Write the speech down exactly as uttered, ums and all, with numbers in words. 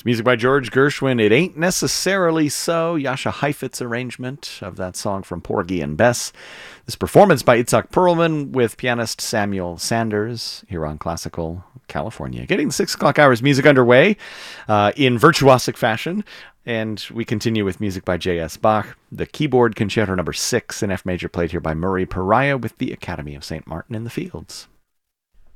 Music by George Gershwin. It Ain't Necessarily So. Jascha Heifetz arrangement of that song from Porgy and Bess. This performance by Itzhak Perlman with pianist Samuel Sanders here on Classical California. Getting the six o'clock hours music underway uh, in virtuosic fashion. And we continue with music by J S. Bach. The keyboard concerto number six in F major, played here by Murray Pariah with the Academy of Saint Martin in the Fields.